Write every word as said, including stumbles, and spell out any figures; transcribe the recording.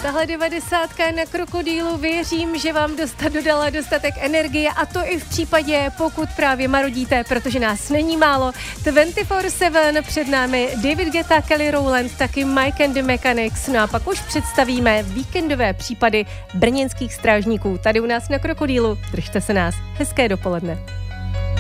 Tahle devadesátka na Krokodýlu, věřím, že vám dostat dodala dostatek energie a to i v případě, pokud právě marodíte, protože nás není málo. dvacet čtyři sedm před námi David Guetta, Kelly Rowland, taky Mike and the Mechanics. No a pak už představíme víkendové případy brněnských strážníků tady u nás na Krokodýlu. Držte se nás. Hezké dopoledne.